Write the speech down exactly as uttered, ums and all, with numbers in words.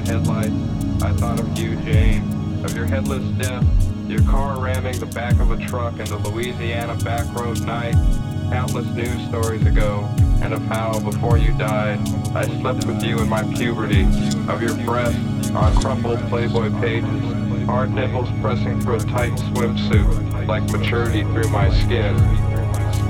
my headlights, I thought of you, Jane, of your headless death, your car ramming the back of a truck in the Louisiana backroad night, countless news stories ago, and of how, before you died, I slept with you in my puberty, of your breath on crumpled Playboy pages, hard nipples pressing through a tight swimsuit, like maturity through my skin.